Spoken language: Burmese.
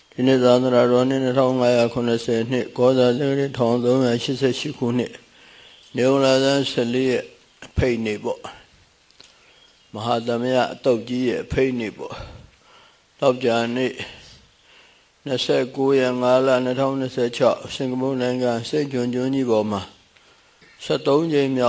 ဒီနေ့သာသနာတော်နှစ်2590နှစ်ကောဇာတိ1388ခုနှစ်နေုံလာသန်း14ရက်ဖိတ်နေပေါ့မဟာသမယအတုတ်ကြီးရဲ့ဖိတ်နေပေါ့တောက်ကြနေ့29ရက်5လ2026စင်ကာပူနိုင်ငံစိတ်ကျွန်းကျွန်းကြီးပေါ်မှာ73ကြိမ်မြောက်